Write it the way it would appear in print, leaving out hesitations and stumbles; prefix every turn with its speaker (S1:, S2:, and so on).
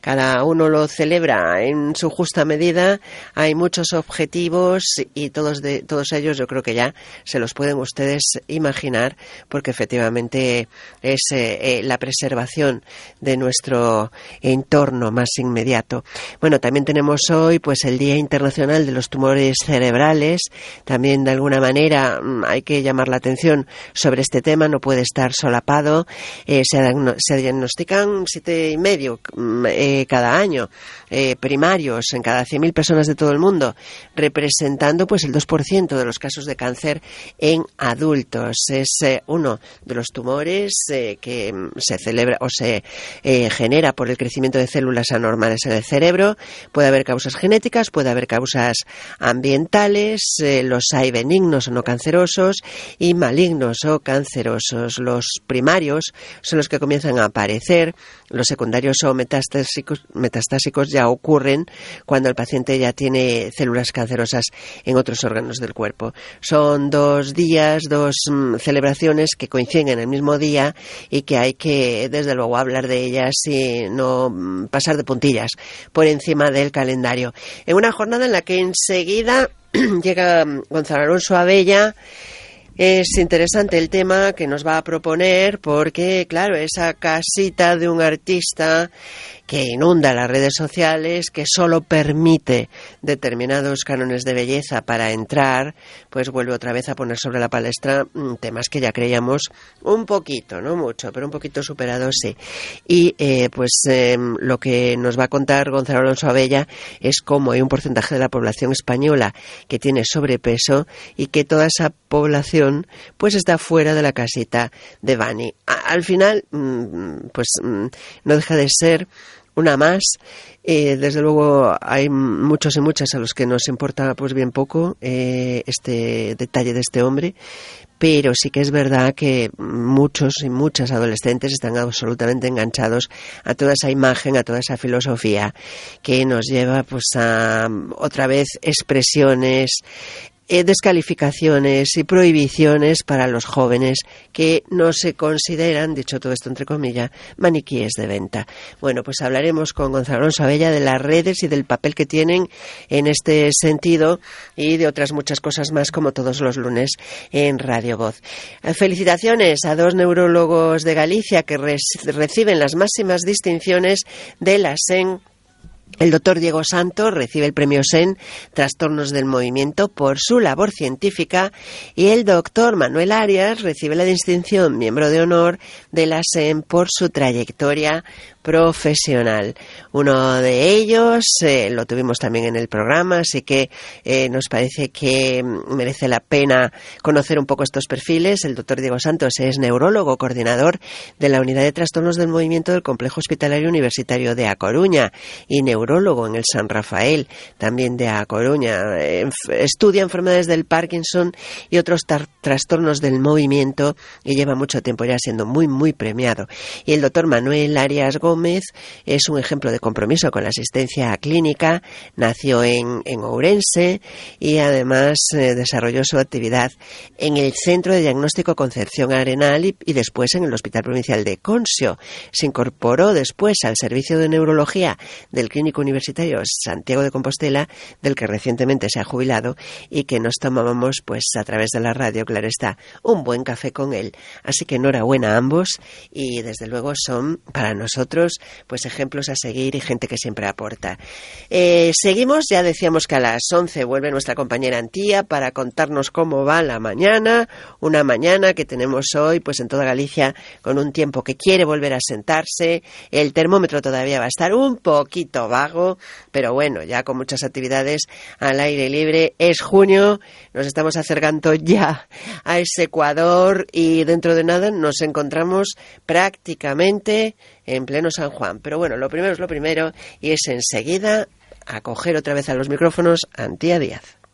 S1: cada uno lo celebra en su justa medida. Hay muchos objetivos y todos ellos yo creo que ya se los pueden ustedes imaginar, porque efectivamente es la preservación de nuestro entorno más inmediato. Bueno, también tenemos hoy pues el Día Internacional de los Tumores Cerebrales. También de alguna manera hay que llamar la atención sobre este tema, no puede estar solapado. Se diagnostican 7,5 cada año primarios en cada 100.000 personas de todo el mundo, representando pues el 2% de los casos de cáncer en adultos. Es uno de los tumores que se celebra o se genera por el crecimiento de células anormales en el cerebro. Puede haber causas genéticas, puede haber causas ambientales, los hay benignos o no cancerosos y malignos o cancerosos. Los primarios son los que comienzan a aparecer, los secundarios o metastásicos ya ocurren cuando el paciente ya tiene células cancerosas en otros órganos del cuerpo. Son 2 días, 2 celebraciones que coinciden en el mismo día y que hay que, desde luego, hablar de ellas y no pasar de puntillas por encima del calendario. En una jornada en la que enseguida llega Gonzalo Alonso Abella. Es interesante el tema que nos va a proponer porque, claro, esa casita de un artista que inunda las redes sociales, que solo permite determinados cánones de belleza para entrar, pues vuelve otra vez a poner sobre la palestra temas que ya creíamos un poquito, no mucho, pero un poquito superados, sí. Y lo que nos va a contar Gonzalo Alonso Abella es cómo hay un porcentaje de la población española que tiene sobrepeso y que toda esa población pues está fuera de la casita de Bani. Al final, no deja de ser una más. Desde luego hay muchos y muchas a los que nos importa pues bien poco este detalle de este hombre, pero sí que es verdad que muchos y muchas adolescentes están absolutamente enganchados a toda esa imagen, a toda esa filosofía que nos lleva pues a otra vez expresiones, descalificaciones y prohibiciones para los jóvenes que no se consideran, dicho todo esto entre comillas, maniquíes de venta. Bueno, pues hablaremos con Gonzalo Alonso Abella de las redes y del papel que tienen en este sentido y de otras muchas cosas más, como todos los lunes en Radio Voz. Felicitaciones a 2 neurólogos de Galicia que reciben las máximas distinciones de la SEN. El doctor Diego Santos recibe el premio SEN Trastornos del Movimiento por su labor científica y el doctor Manuel Arias recibe la distinción Miembro de Honor de la SEN por su trayectoria profesional. Uno de ellos lo tuvimos también en el programa, así que nos parece que merece la pena conocer un poco estos perfiles. El doctor Diego Santos es neurólogo, coordinador de la Unidad de Trastornos del Movimiento del Complejo Hospitalario Universitario de A Coruña y neurólogo en el San Rafael, también de A Coruña. Estudia enfermedades del Parkinson y otros trastornos del movimiento y lleva mucho tiempo ya siendo muy, muy premiado. Y el doctor Manuel Arias Gómez es un ejemplo de compromiso con la asistencia clínica. Nació en Ourense y además desarrolló su actividad en el Centro de Diagnóstico Concepción Arenal y después en el Hospital Provincial de Consio. Se incorporó después al Servicio de Neurología del Clínico Universitario Santiago de Compostela, del que recientemente se ha jubilado y que nos tomábamos pues a través de la radio, claro está, un buen café con él. Así que enhorabuena a ambos y desde luego son para nosotros pues ejemplos a seguir y gente que siempre aporta. Seguimos, ya decíamos que a las 11 vuelve nuestra compañera Antía para contarnos cómo va la mañana, una mañana que tenemos hoy pues en toda Galicia con un tiempo que quiere volver a sentarse. El termómetro todavía va a estar un poquito vago, pero bueno, ya con muchas actividades al aire libre. Es junio, nos estamos acercando ya a ese Ecuador y dentro de nada nos encontramos prácticamente en pleno San Juan. Pero bueno, lo primero es lo primero y es enseguida a coger otra vez a los micrófonos a Antía Díaz.